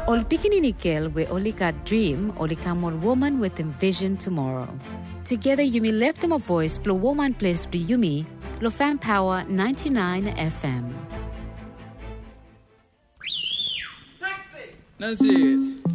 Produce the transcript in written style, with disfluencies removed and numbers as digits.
Ol pikininikil we only got dream, only come on woman with envision tomorrow. Together Yumi left them a voice, blow woman place be Yumi, lo fan power 99 FM. Taxi! That's it.